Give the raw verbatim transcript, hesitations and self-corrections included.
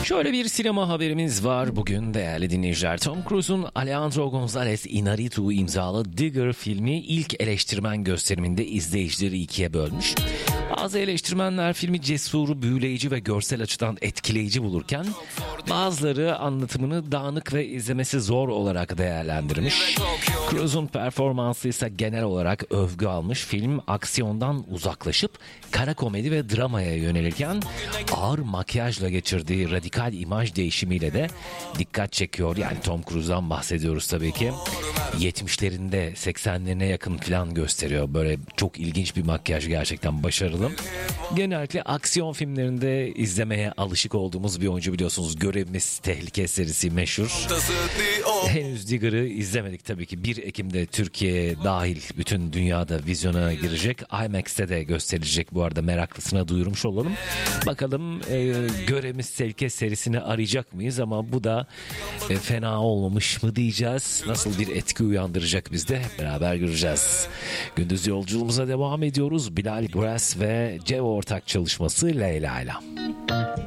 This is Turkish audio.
Şöyle bir sinema haberimiz var bugün değerli dinleyiciler. Tom Cruise'un Alejandro González Iñárritu imzalı Digger filmi ilk eleştirmen gösteriminde izleyicileri ikiye bölmüş. Bazı eleştirmenler filmi cesur, büyüleyici ve görsel açıdan etkileyici bulurken bazıları anlatımını dağınık ve izlemesi zor olarak değerlendirmiş. Cruise'un performansı ise genel olarak övgü almış. Film aksiyondan uzaklaşıp kara komedi ve dramaya yönelirken ağır makyajla geçirdiği radikal imaj değişimiyle de dikkat çekiyor. Yani Tom Cruise'dan bahsediyoruz tabii ki. yetmişlerinde seksenlerine yakın falan gösteriyor. Böyle çok ilginç bir makyaj, gerçekten başarılı. Genellikle aksiyon filmlerinde izlemeye alışık olduğumuz bir oyuncu biliyorsunuz. Görevimiz Tehlike serisi meşhur. Henüz Digger'ı izlemedik tabii ki. bir Ekim'de Türkiye dahil bütün dünyada vizyona girecek. IMAX'te de gösterilecek bu arada, meraklısına duyurmuş olalım. Bakalım e, Görevimiz Tehlike serisini arayacak mıyız, ama bu da e, fena olmamış mı diyeceğiz. Nasıl bir etki uyandıracak bizde hep beraber göreceğiz. Gündüz yolculuğumuza devam ediyoruz. Bilal Grass ve Cevo ortak çalışması Leyla'yla.